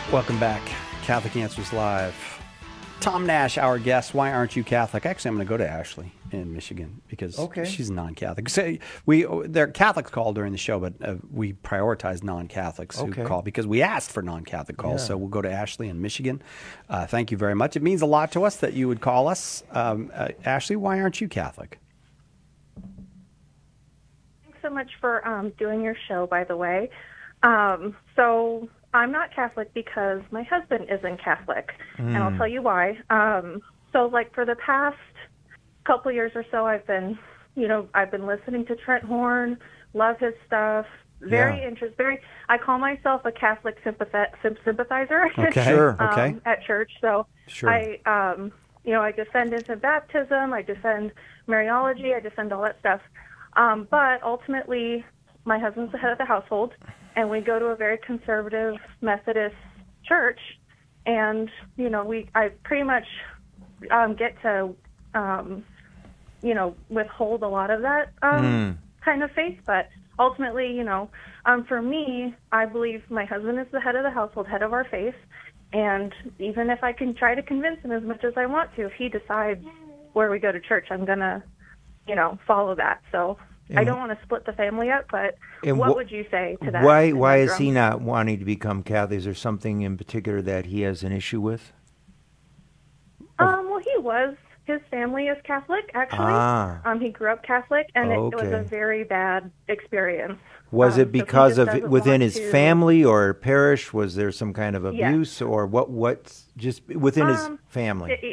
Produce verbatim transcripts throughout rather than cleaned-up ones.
Welcome back. Catholic Answers Live. Tom Nash, our guest. Why aren't you Catholic? Actually, I'm going to go to Ashley in Michigan because Okay. she's non-Catholic. So we, they're Catholics call during the show, but uh, we prioritize non-Catholics Okay. who call because we asked for non-Catholic calls. Yeah. So we'll go to Ashley in Michigan. Uh, thank you very much. It means a lot to us that you would call us. Um, uh, Ashley, why aren't you Catholic? Thanks so much for um, doing your show, by the way. Um, so I'm not Catholic because my husband isn't Catholic, and I'll tell you why. Um, so, like, for the past couple years or so, I've been, you know, I've been listening to Trent Horn, love his stuff, very Yeah. interest, very. I call myself a Catholic sympathet- sym- sympathizer. Okay. Sure. Okay. um, at church. So Sure. I, um, you know, I defend infant baptism, I defend Mariology, I defend all that stuff. Um, but ultimately, my husband's the head of the household, and we go to a very conservative Methodist church, and you know, we I pretty much um, get to, um, you know, withhold a lot of that um, kind of faith, but ultimately, you know, um, for me, I believe my husband is the head of the household, head of our faith, and even if I can try to convince him as much as I want to, if he decides where we go to church, I'm going to, you know, follow that. So I don't want to split the family up, but And what wh- would you say to that? Why why is conundrum? he not wanting to become Catholic? Is there something in particular that he has an issue with? Um, well, he was. His family is Catholic, actually. Ah. Um, he grew up Catholic, and it, it was Okay. a very bad experience. Was Um, it so he because just of doesn't within want his to- family or parish? Was there some kind of Yes. abuse or what? What just within his Um, family? It- it-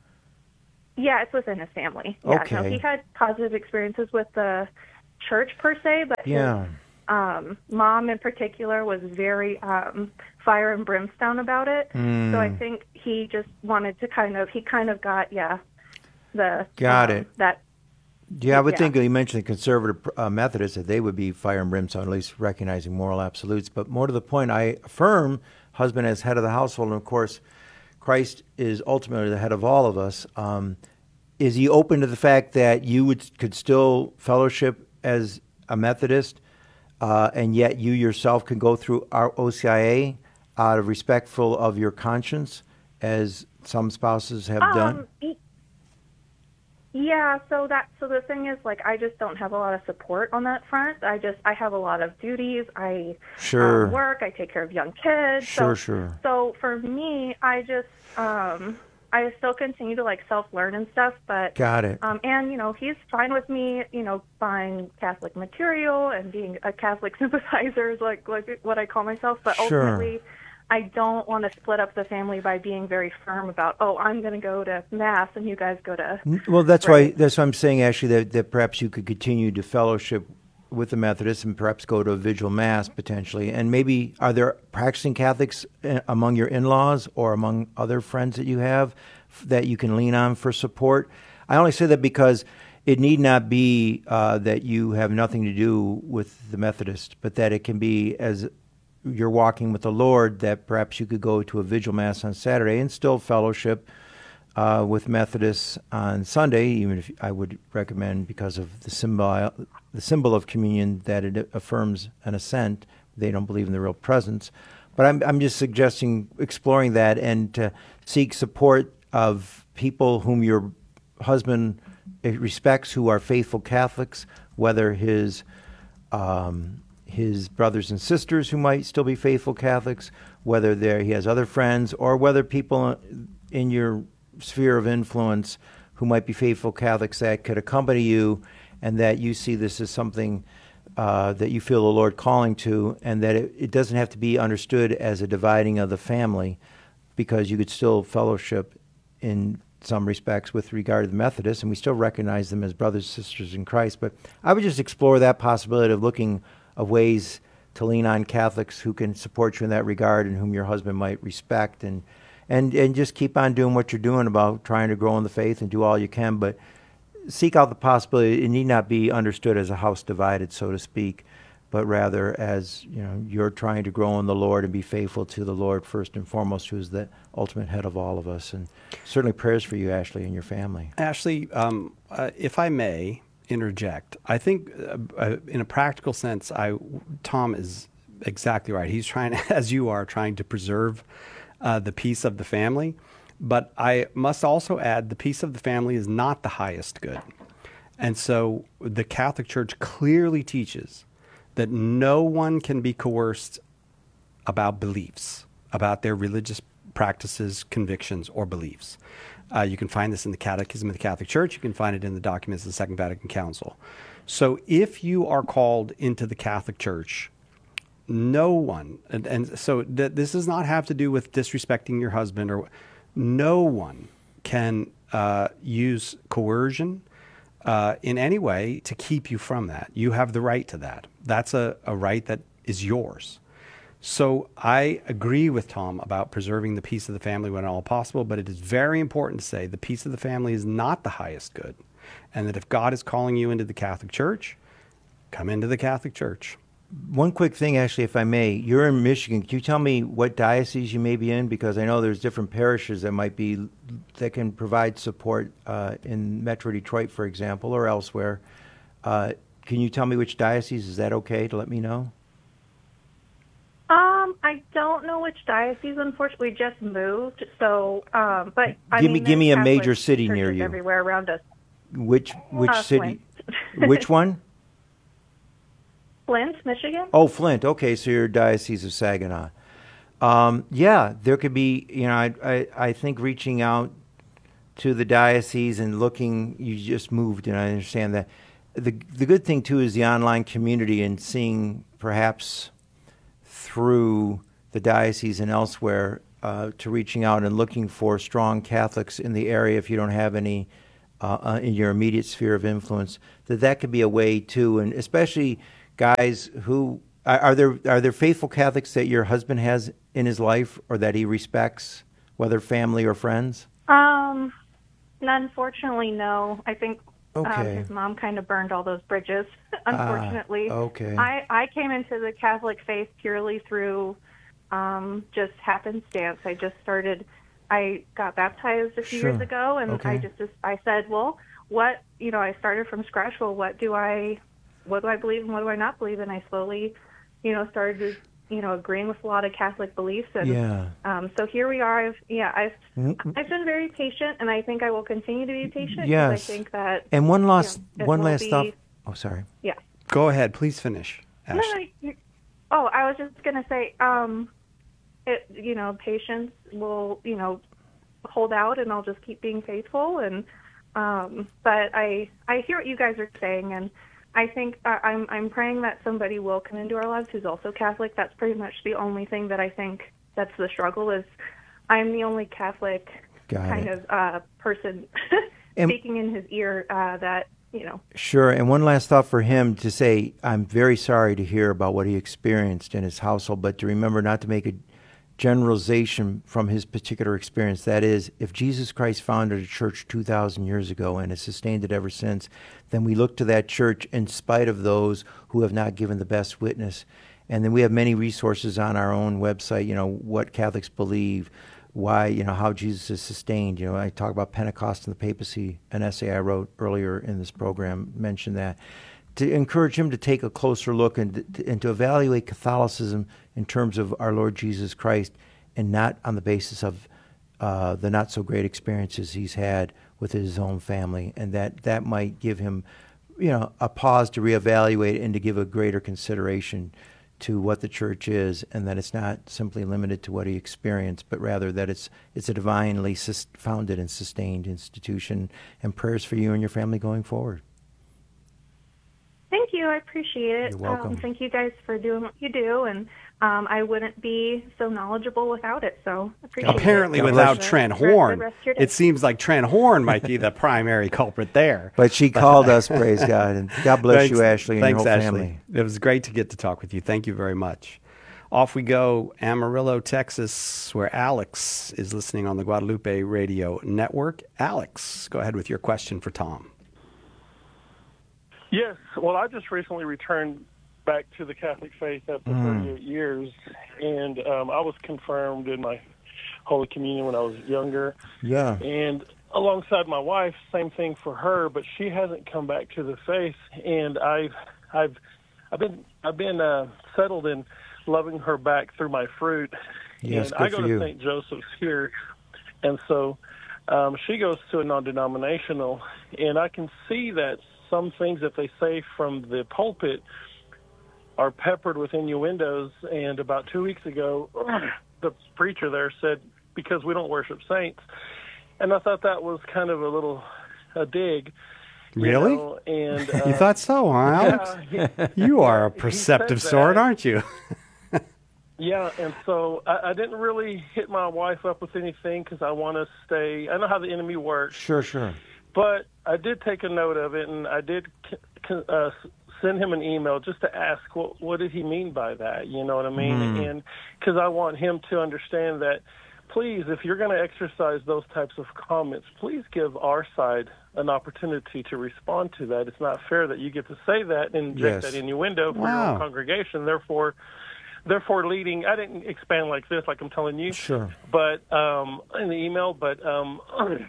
yeah, it's within his family. Yeah, no, Okay. he had positive experiences with the church per se, but Yeah. his um, mom in particular was very um, fire and brimstone about it. Mm. So I think he just wanted to kind of, he kind of got, yeah, the Got um, it. that. Yeah, I would Yeah. think you mentioned the conservative uh, Methodists that they would be fire and brimstone, at least recognizing moral absolutes. But more to the point, I affirm husband as head of the household, and of course, Christ is ultimately the head of all of us. Um, is he open to the fact that you would could still fellowship as a Methodist, uh, and yet you yourself can go through our O C I A out of respectful of your conscience, as some spouses have done? Um, y- yeah, so that so the thing is, like, I just don't have a lot of support on that front. I just I have a lot of duties. I Sure. um, work. I take care of young kids. Sure, so, sure. So for me, I just um, I still continue to like self learn and stuff, but Got it. um, and you know he's fine with me, you know, buying Catholic material and being a Catholic sympathizer is like like what I call myself. But Sure. ultimately, I don't want to split up the family by being very firm about, oh, I'm going to go to mass and you guys go to. N- Well, that's why Right. that's why I'm saying actually that, that perhaps you could continue to fellowship with the Methodists and perhaps go to a vigil mass potentially. And maybe are there practicing Catholics uh, among your in-laws or among other friends that you have f- that you can lean on for support? I only say that because it need not be uh, that you have nothing to do with the Methodist, but that it can be as you're walking with the Lord, that perhaps you could go to a vigil mass on Saturday and still fellowship uh, with Methodists on Sunday. Even if I would recommend, because of the symbol, the symbol of communion, that it affirms an assent. They don't believe in the real presence, but I'm I'm just suggesting exploring that and to seek support of people whom your husband respects, who are faithful Catholics, whether his um, his brothers and sisters who might still be faithful Catholics, whether there he has other friends, or whether people in your sphere of influence who might be faithful Catholics that could accompany you, and that you see this as something uh, that you feel the Lord calling to, and that it, it doesn't have to be understood as a dividing of the family, because you could still fellowship in some respects with regard to the Methodists, and we still recognize them as brothers and sisters in Christ. But I would just explore that possibility of looking of ways to lean on Catholics who can support you in that regard and whom your husband might respect, and and and just keep on doing what you're doing about trying to grow in the faith and do all you can, but seek out the possibility. It need not be understood as a house divided, so to speak, but rather as, you know, you're trying to grow in the Lord and be faithful to the Lord first and foremost, who is the ultimate head of all of us. And certainly prayers for you, Ashley, and your family. Ashley, um, uh, if I may interject, I think uh, uh, in a practical sense, I Tom is exactly right. He's trying, as you are, trying to preserve uh, the peace of the family. But I must also add, the peace of the family is not the highest good. And so the Catholic Church clearly teaches that no one can be coerced about beliefs, about their religious practices, convictions, or beliefs. Uh, you can find this in the Catechism of the Catholic Church. You can find it in the documents of the Second Vatican Council. So if you are called into the Catholic Church, no one, and, and so th- this does not have to do with disrespecting your husband, or no one can uh, use coercion uh, in any way to keep you from that. You have the right to that. That's a, a right that is yours. So I agree with Tom about preserving the peace of the family when at all possible, but it is very important to say the peace of the family is not the highest good, and that if God is calling you into the Catholic Church, come into the Catholic Church. One quick thing, actually, if I may. You're in Michigan. Can you tell me what diocese you may be in? Because I know there's different parishes that might be, that can provide support uh, in Metro Detroit, for example, or elsewhere. Uh, can you tell me which diocese? Is that okay to let me know? Um, I don't know which diocese. Unfortunately, we just moved. So, um, but I Give mean, me, give me a there's major Catholic city near churches you. everywhere around us. Which which Uh, city? Flint. Which one? Flint, Michigan. Oh, Flint. Okay, so you're Diocese of Saginaw. Um, yeah, there could be, you know, I, I, I think reaching out to the diocese and looking, you just moved, and I understand that. The, the good thing, too, is the online community and seeing perhaps through the diocese and elsewhere uh, to reaching out and looking for strong Catholics in the area if you don't have any uh, uh, in your immediate sphere of influence, that that could be a way, too, and especially guys who are, are there are there faithful Catholics that your husband has in his life or that he respects, whether family or friends? Um, unfortunately, no. I think um, Okay. his mom kind of burned all those bridges. Unfortunately, Ah, okay. I I came into the Catholic faith purely through um, just happenstance. I just started. I got baptized a few Sure. years ago, and Okay. I just, just I said, well, what you know, I started from scratch. Well, what do I what do I believe and what do I not believe? And I slowly, you know, started, you know, agreeing with a lot of Catholic beliefs. And Yeah. um, so here we are. I've, yeah, I've, Mhm. I've been very patient, and I think I will continue to be patient. 'Cause Yes. I think that, And one last you know, it one will last be- stuff. Oh, sorry. yeah. Go ahead, please finish, No, Ashley. no, you- oh, I was just going to say, um, it, you know, patience will, you know, hold out, and I'll just keep being faithful. And, um, but I, I hear what you guys are saying, and I think uh, I'm, I'm praying that somebody will come into our lives who's also Catholic. That's pretty much the only thing that I think that's the struggle is I'm the only Catholic Got kind it. of uh, person And- speaking in his ear uh, that, you know, Sure. And one last thought for him to say, I'm very sorry to hear about what he experienced in his household, but to remember not to make a generalization from his particular experience. That is, if Jesus Christ founded a church two thousand years ago and has sustained it ever since, then we look to that church in spite of those who have not given the best witness. And then we have many resources on our own website, you know, what Catholics believe, why, you know, how Jesus is sustained. You know, I talk about Pentecost and the papacy, an essay I wrote earlier in this program mentioned that. To encourage him to take a closer look and, and to evaluate Catholicism in terms of our Lord Jesus Christ and not on the basis of uh, the not-so-great experiences he's had with his own family. And that, that might give him, you know, a pause to reevaluate and to give a greater consideration to what the church is, and that it's not simply limited to what he experienced, but rather that it's it's a divinely sus- founded and sustained institution. And prayers for you and your family going forward. thank you. I appreciate it. You're welcome. Um, thank you guys for doing what you do, and um, I wouldn't be so knowledgeable without it. So I appreciate Apparently, it. God without Have a Trent good rest Horn, of your day. it seems like Trent Horn might be the primary culprit there. But she called us, praise God, and God bless Thanks- you, Ashley, and thanks, your whole Ashley. family. It was great to get to talk with you. Thank you very much. Off we go, Amarillo, Texas, where Alex is listening on the Guadalupe Radio Network. Alex, go ahead with your question for Tom. Yes. Well, I just recently returned back to the Catholic faith after thirty-eight years, and um, I was confirmed in my Holy Communion when I was younger. Yeah. And alongside my wife, same thing for her, but she hasn't come back to the faith. And I've, I've, I've been, I've been uh, settled in loving her back through my fruit. Yes, and good I go for to you. Saint Joseph's here, and so um, she goes to a non-denominational, and I can see that some things that they say from the pulpit are peppered with innuendos. And about two weeks ago, the preacher there said, because we don't worship saints. And I thought that was kind of a little a dig. You Really? know, and, uh, You thought so, huh, Alex? yeah, he- You are a he perceptive said sort, that. aren't you? Yeah, and so I, I didn't really hit my wife up with anything because I want to stay. I know how the enemy works, Sure, sure. but I did take a note of it, and I did c- c- uh, send him an email just to ask what what did he mean by that. You know what I mean? Mm. And because I want him to understand that. Please, if you're going to exercise those types of comments, please give our side an opportunity to respond to that. It's not fair that you get to say that and inject Yes. that innuendo for your Wow. own congregation. Therefore, therefore leading. I didn't expand like this, like I'm telling you. Sure. But um, in the email, but um,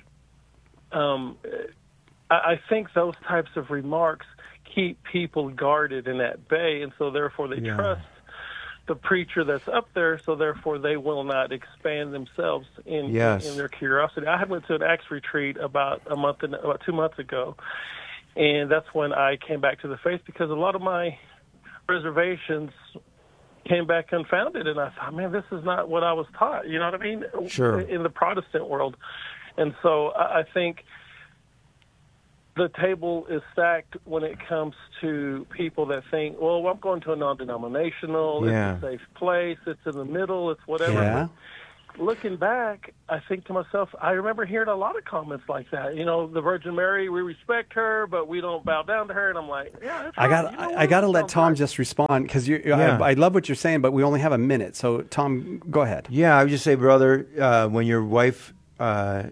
um, I, I think those types of remarks keep people guarded and at bay, and so therefore they Yeah. trust the preacher that's up there, so therefore they will not expand themselves in Yes. in their curiosity. I had went to an Acts retreat about a month and about two months ago, and that's when I came back to the faith because a lot of my reservations came back confounded, and I thought, man, this is not what I was taught. You know what I mean? Sure. In the Protestant world, and so I I think the table is stacked when it comes to people that think, well, I'm going to a non-denominational, Yeah. it's a safe place, it's in the middle, it's whatever. Yeah. But looking back, I think to myself, I remember hearing a lot of comments like that. You know, the Virgin Mary, we respect her, but we don't bow down to her. And I'm like, yeah, that's I got right. You know I, what? I got to That let sounds Tom right. just respond because you. Yeah. I, I love what you're saying, but we only have a minute. So Tom, go ahead. Yeah, I would just say, brother, uh, when your wife uh,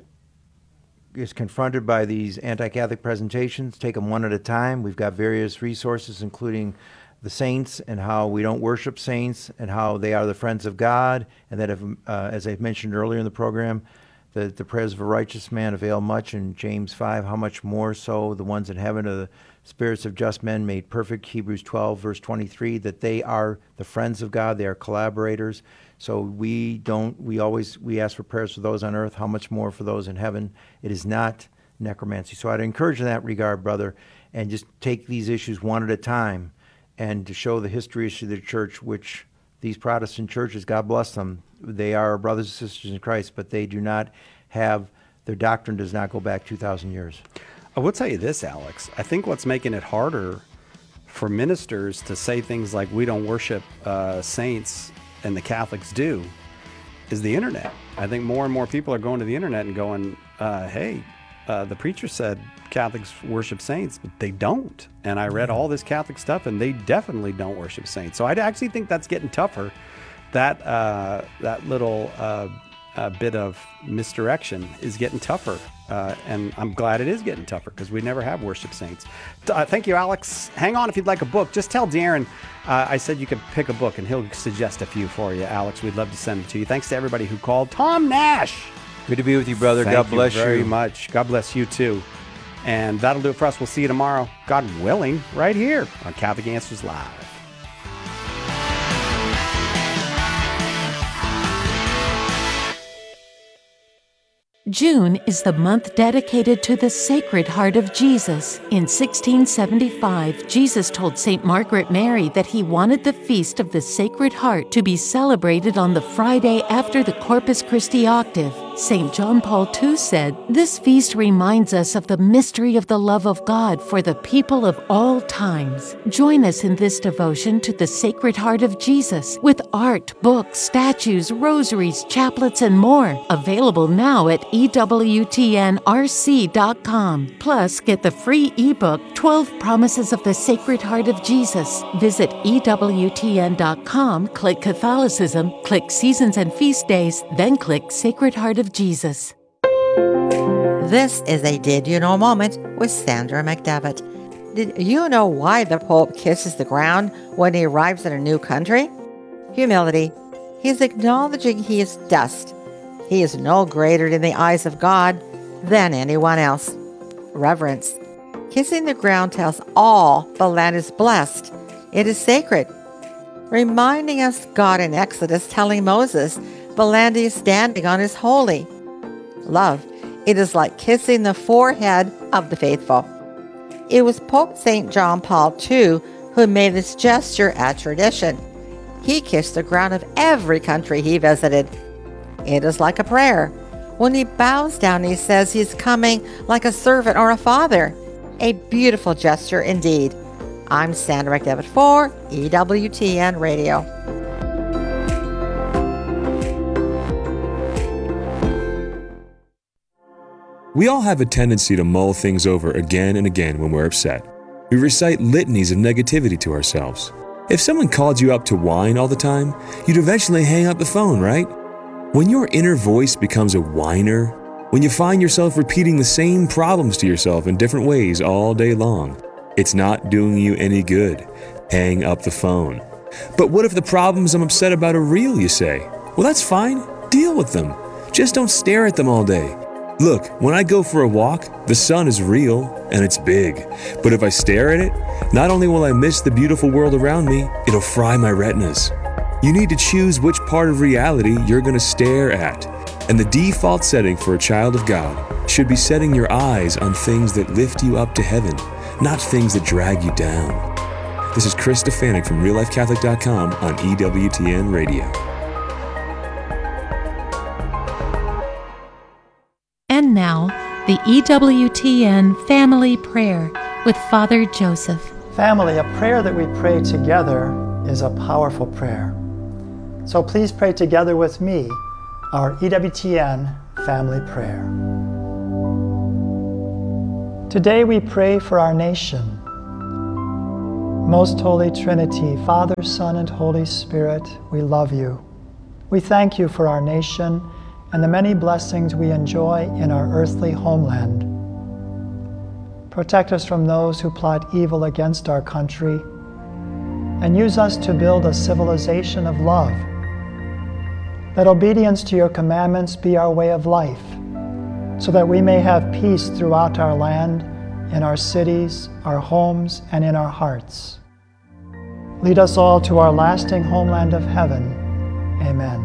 is confronted by these anti-Catholic presentations, take them one at a time. We've got various resources, including the saints and how we don't worship saints and how they are the friends of God, and that, if, uh, as I mentioned earlier in the program, the, the prayers of a righteous man avail much, in James five, how much more so the ones in heaven are the spirits of just men made perfect, Hebrews twelve, verse twenty-three, that they are the friends of God, they are collaborators. So we don't, we always, we ask for prayers for those on earth, how much more for those in heaven. It is not necromancy. So I'd encourage in that regard, brother, and just take these issues one at a time, and to show the history of the church, which these Protestant churches, God bless them, they are our brothers and sisters in Christ, but they do not have, their doctrine does not go back two thousand years. I will tell you this, Alex. I think what's making it harder for ministers to say things like we don't worship uh, saints and the Catholics do is the internet. I think more and more people are going to the internet and going, uh, hey, uh, the preacher said Catholics worship saints, but they don't. And I read all this Catholic stuff, and they definitely don't worship saints. So I actually think that's getting tougher. That uh, that little uh, uh, bit of misdirection is getting tougher. Uh, and I'm glad it is getting tougher because we never have worship saints. Uh, thank you, Alex. Hang on if you'd like a book. Just tell Darren uh, I said you could pick a book, and he'll suggest a few for you, Alex. We'd love to send it to you. Thanks to everybody who called. Tom Nash. Good to be with you, brother. Thank God bless you very you. much. God bless you, too. And that'll do it for us. We'll see you tomorrow, God willing, right here on Catholic Answers Live. June is the month dedicated to the Sacred Heart of Jesus. In sixteen seventy-five, Jesus told Saint Margaret Mary that he wanted the Feast of the Sacred Heart to be celebrated on the Friday after the Corpus Christi octave. Saint John Paul the Second said, "This feast reminds us of the mystery of the love of God for the people of all times." Join us in this devotion to the Sacred Heart of Jesus with art, books, statues, rosaries, chaplets, and more. Available now at E W T N R C dot com. Plus, get the free ebook, twelve Promises of the Sacred Heart of Jesus. Visit E W T N dot com, click Catholicism, click Seasons and Feast Days, then click Sacred Heart of Jesus. This is a Did You Know moment with Sandra McDevitt. Did you know why the Pope kisses the ground when he arrives in a new country? Humility. He's acknowledging he is dust. He is no greater in the eyes of God than anyone else. Reverence. Kissing the ground tells all the land is blessed. It is sacred. reminding us God in Exodus telling Moses the land he is standing on is holy. Love, it is like kissing the forehead of the faithful. It was Pope Saint John Paul the Second who made this gesture a tradition. He kissed the ground of every country he visited. It is like a prayer. When he bows down, he says he's coming like a servant or a father. A beautiful gesture indeed. I'm Sandra McDevitt for E W T N Radio. We all have a tendency to mull things over again and again when we're upset. We recite litanies of negativity to ourselves. If someone called you up to whine all the time, you'd eventually hang up the phone, right? When your inner voice becomes a whiner, when you find yourself repeating the same problems to yourself in different ways all day long, it's not doing you any good. Hang up the phone. But what if the problems I'm upset about are real, you say? Well, that's fine. Deal with them. Just don't stare at them all day. Look, when I go for a walk, the sun is real and it's big. But if I stare at it, not only will I miss the beautiful world around me, it'll fry my retinas. You need to choose which part of reality you're going to stare at. And the default setting for a child of God should be setting your eyes on things that lift you up to heaven, not things that drag you down. This is Chris Stefanik from real life catholic dot com on E W T N Radio. And now, the E W T N Family Prayer with Father Joseph. Family, a prayer that we pray together is a powerful prayer. So please pray together with me our E W T N Family Prayer. Today we pray for our nation. Most Holy Trinity, Father, Son, and Holy Spirit, we love you. We thank you for our nation and the many blessings we enjoy in our earthly homeland. Protect us from those who plot evil against our country, and use us to build a civilization of love. Let obedience to your commandments be our way of life, so that we may have peace throughout our land, in our cities, our homes, and in our hearts. Lead us all to our lasting homeland of heaven. Amen.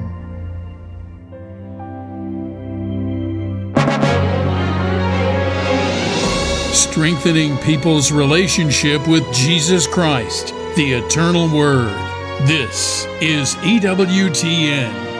Strengthening people's relationship with Jesus Christ, the Eternal Word. This is E W T N.